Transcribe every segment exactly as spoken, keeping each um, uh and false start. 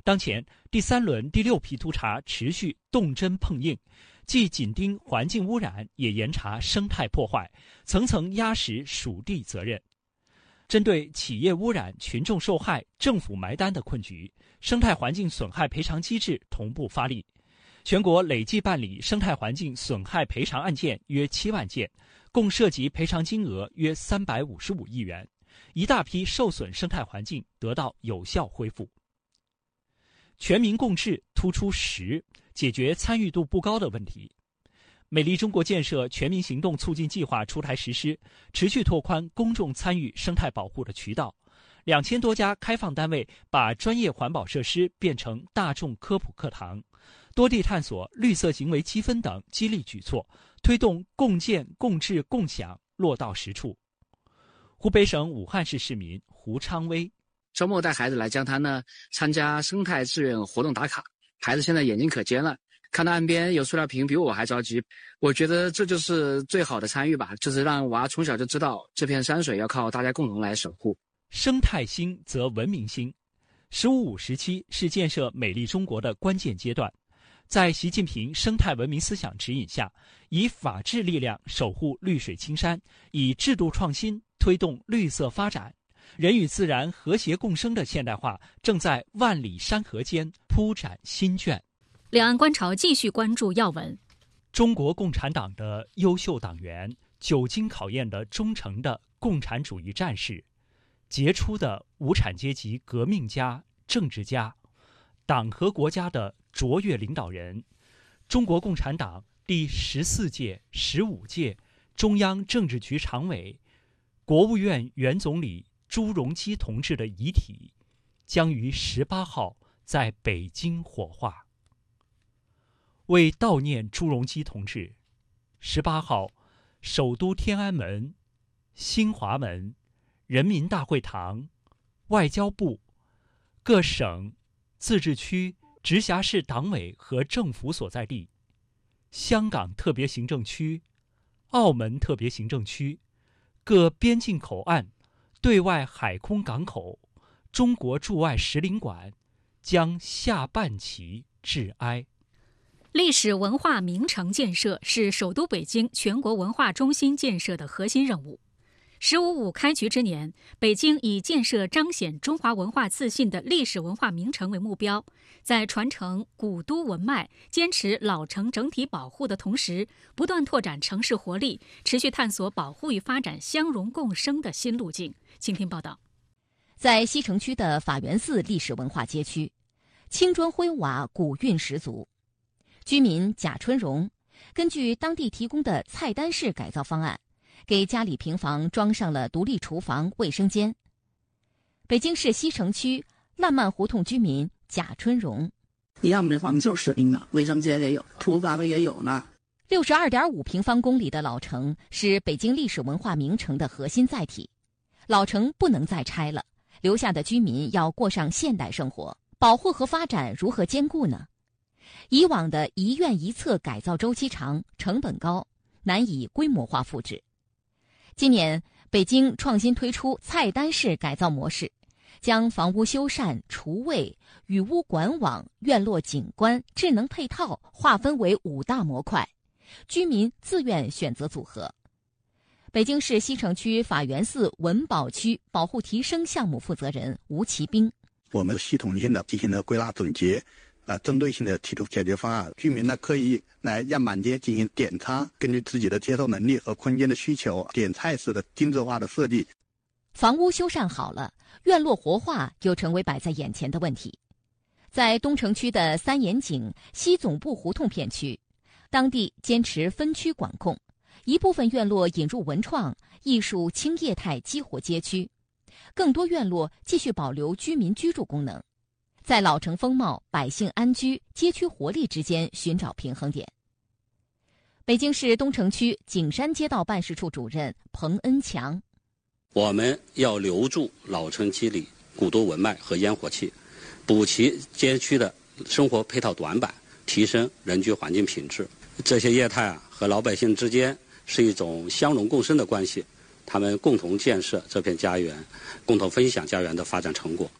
当前第三轮第六批督查持续动真碰硬，既紧盯环境污染，也严查生态破坏，层层压实属地责任。针对企业污染、群众受害、政府埋单的困局，生态环境损害赔偿机制同步发力。全国累计办理生态环境损害赔偿案件约七万件，共涉及赔偿金额约三百五十五亿元，一大批受损生态环境得到有效恢复。全民共治突出实，解决参与度不高的问题。美丽中国建设全民行动促进计划出台实施，持续拓宽公众参与生态保护的渠道。两千多家开放单位把专业环保设施变成大众科普课堂，多地探索绿色行为积分等激励举措，推动共建、共治、共享落到实处。湖北省武汉市市民胡昌威。 周末带孩子来江滩呢，参加生态志愿活动打卡。孩子现在眼睛可尖了，看到岸边有塑料瓶，比我还着急。我觉得这就是最好的参与吧，就是让娃从小就知道这片山水要靠大家共同来守护。 生态兴则文明兴。十五五时期是建设美丽中国的关键阶段，在习近平生态文明思想指引下，以法治力量守护绿水青山，以制度创新推动绿色发展。人与自然和谐共生的现代化正在万里山河间铺展新卷。 两岸观潮继续关注要闻。 中国共产党的优秀党员，久经考验的忠诚的共产主义战士，杰出的无产阶级革命家、政治家，党和国家的卓越领导人，中国共产党第十四届、十五届中央政治局常委、国务院原总理朱镕基同志的遗体将于十八号在北京火化。为悼念朱镕基同志，十八号，首都天安门、新华门、人民大会堂、外交部、各省、自治区、直辖市党委和政府所在地、香港特别行政区、澳门特别行政区、各边境口岸、对外海空港口、中国驻外使领馆将下半旗致哀。 历史文化名城建设是首都北京全国文化中心建设的核心任务。十五五开局之年，北京以建设彰显中华文化自信的历史文化名城为目标，在传承古都文脉、坚持老城整体保护的同时，不断拓展城市活力，持续探索保护与发展相融共生的新路径。请听报道。 在西城区的法源寺历史文化街区，青砖灰瓦，古韵十足。居民贾春荣根据当地提供的菜单式改造方案，给家里平房装上了独立厨房、卫生间。北京市西城区烂漫胡同居民贾春荣：“ 你要么这房子就是硬的，卫生间也有，厨房也有呢。” 六十二点五平方公里的老城是北京历史文化名城的核心载体，老城不能再拆了，留下的居民要过上现代生活，保护和发展如何兼顾呢？以往的一院一策改造周期长，成本高，难以规模化复制。今年，北京创新推出菜单式改造模式，将房屋修缮、厨卫、雨屋管网、院落景观、智能配套划分为五大模块，居民自愿选择组合。北京市西城区法源寺文保区保护提升项目负责人吴其兵：“ 我们系统性的进行了归纳总结。啊，针对性的提出解决方案，居民呢可以来样板间进行点餐，根据自己的接受能力和空间的需求，点菜式的精致化的设计。 房屋修缮好了，院落活化又成为摆在眼前的问题。在东城区的三眼井西总部胡同片区，当地坚持分区管控，一部分院落引入文创、艺术轻业态激活街区，更多院落继续保留居民居住功能。在老城风貌、百姓安居、街区活力之间寻找平衡点。北京市东城区景山街道办事处主任彭恩强：“ 我们要留住老城肌理、古都文脉和烟火气，补齐街区的生活配套短板，提升人居环境品质。这些业态啊，和老百姓之间是一种相融共生的关系，他们共同建设这片家园，共同分享家园的发展成果。”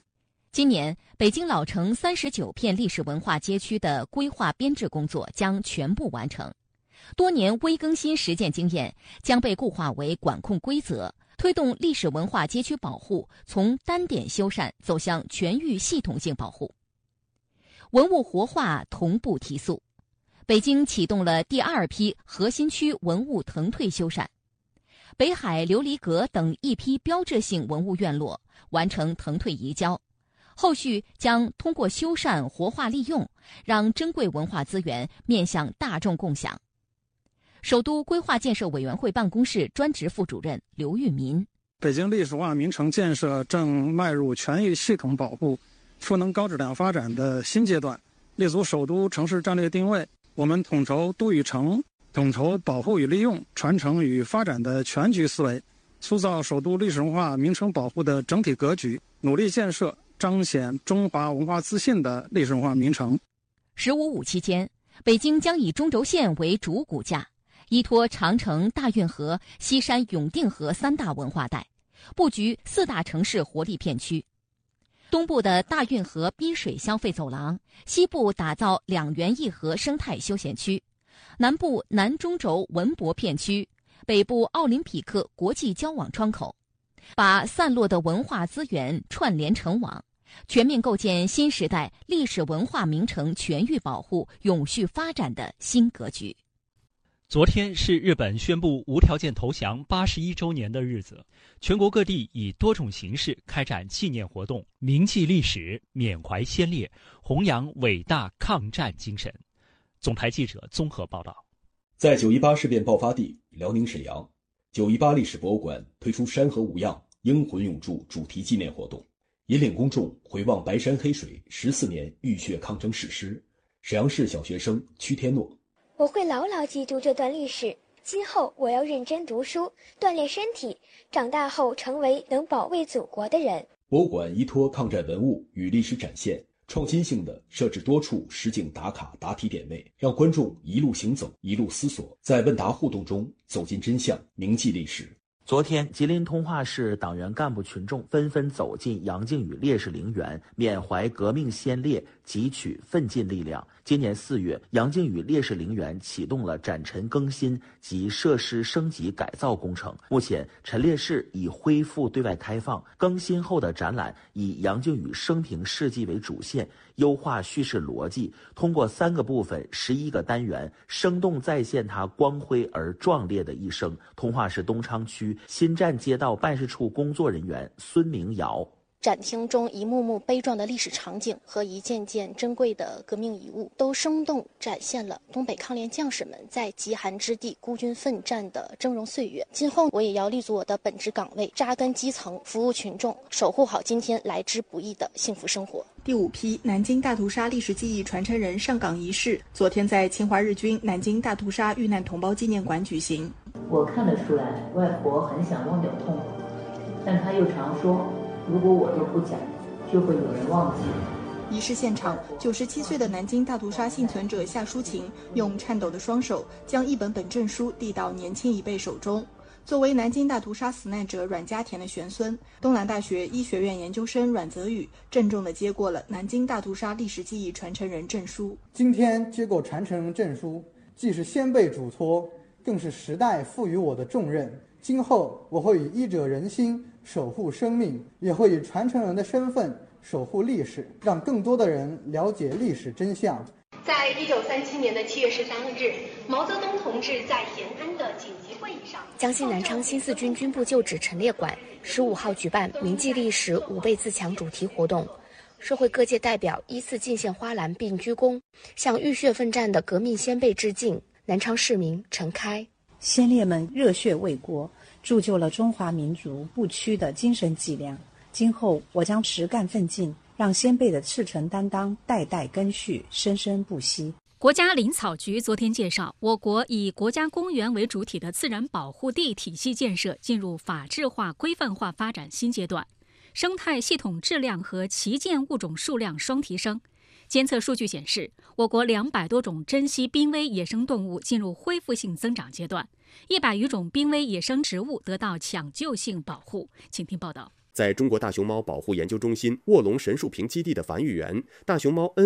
今年，北京老城三十九片历史文化街区的规划编制工作将全部完成，多年微更新实践经验将被固化为管控规则，推动历史文化街区保护从单点修缮走向全域系统性保护。文物活化同步提速，北京启动了第二批核心区文物腾退修缮，北海琉璃阁等一批标志性文物院落完成腾退移交，后续将通过修缮活化利用，让珍贵文化资源面向大众共享。首都规划建设委员会办公室专职副主任刘玉民： 北京历史文化名城建设正迈入全域系统保护、赋能高质量发展的新阶段，立足首都城市战略定位，我们统筹都与城、统筹保护与利用、传承与发展的全局思维，塑造首都历史文化名城保护的整体格局，努力建设彰显中华文化自信的历史文化名城。 十五五期间，北京将以中轴线为主骨架，依托长城、大运河、西山、永定河三大文化带，布局四大城市活力片区。东部的大运河滨水消费走廊，西部打造两园一河生态休闲区，南部南中轴文博片区，北部奥林匹克国际交往窗口，把散落的文化资源串联成网，全面构建新时代历史文化名城全域保护、永续发展的新格局。 昨天是日本宣布无条件投降八十一周年的日子，全国各地以多种形式开展纪念活动，铭记历史，缅怀先烈，弘扬伟大抗战精神。总台记者综合报道。 在九一八事变爆发地辽宁沈阳，九一八历史博物馆推出山河无恙，英魂永驻主题纪念活动，引领公众回望白山黑水十四年浴血抗争史诗。沈阳市小学生屈天诺： 我会牢牢记住这段历史，今后我要认真读书，锻炼身体，长大后成为能保卫祖国的人。 博物馆依托抗战文物与历史展现，创新性的设置多处实景打卡答题点位，让观众一路行走，一路思索，在问答互动中走进真相，铭记历史。 昨天，吉林通化市党员干部群众纷纷走进杨靖宇烈士陵园，缅怀革命先烈，汲取奋进力量。今年四月，杨靖宇烈士陵园启动了展陈更新及设施升级改造工程。目前，陈烈士已恢复对外开放，更新后的展览以杨靖宇生平事迹为主线，优化叙事逻辑，通过三个部分、十一个单元，生动再现他光辉而壮烈的一生。通化市东昌区新站街道办事处工作人员孙明尧： 展厅中一幕幕悲壮的历史场景和一件件珍贵的革命遗物，都生动展现了东北抗联将士们在极寒之地孤军奋战的峥嵘岁月。今后我也要立足我的本职岗位，扎根基层，服务群众，守护好今天来之不易的幸福生活。 第五批南京大屠杀历史记忆传承人上岗仪式昨天在侵华日军南京大屠杀遇难同胞纪念馆举行。 我看得出来，外婆很想忘掉痛苦，但她又常说，如果我都不讲，就会有人忘记。 仪式现场，九十七岁的南京大屠杀幸存者夏淑琴用颤抖的双手将一本本证书递到年轻一辈手中。作为南京大屠杀死难者阮家田的玄孙，东南大学医学院研究生阮泽宇郑重地接过了南京大屠杀历史记忆传承人证书。 今天接过传承人证书，既是先辈嘱托，更是时代赋予我的重任。今后我会以医者仁心守护生命，也会以传承人的身份守护历史，让更多的人了解历史真相。 在一九三七年的七月十三日，毛泽东同志在延安的紧急会议上， 江西南昌新四军军部旧址陈列馆十五号举办铭记历史吾辈自强主题活动，社会各界代表依次进献花篮并鞠躬，向浴血奋战的革命先辈致敬。南昌市民陈开： 先烈们热血为国，铸就了中华民族不屈的精神脊梁。今后我将实干奋进，让先辈的赤诚担当代代根续，生生不息。 国家林草局昨天介绍，我国以国家公园为主体的自然保护地体系建设进入法治化、规范化发展新阶段，生态系统质量和旗舰物种数量双提升。监测数据显示，我国两百多种珍稀濒危野生动物进入恢复性增长阶段，一百余种濒危野生植物得到抢救性保护。请听报道。 在中国大熊猫保护研究中心卧龙神树坪基地的繁育员、大熊猫 N